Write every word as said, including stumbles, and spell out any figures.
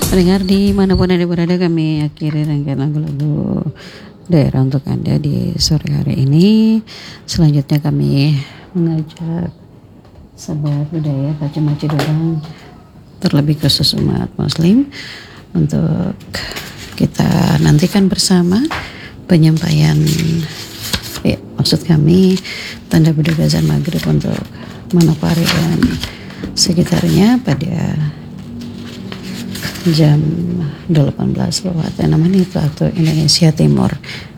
Pendengar dimanapun Anda berada, kami akhiri rangkaian lagu-lagu daerah untuk Anda di sore hari ini. Selanjutnya kami mengajak sahabat budaya Pacu Maci Dorang, terlebih khusus umat muslim, untuk kita nantikan bersama penyampaian ya, maksud kami tanda beduk azan maghrib untuk Manokwari dan sekitarnya pada jam delapan belas lewat enam menit waktu Indonesia Timur.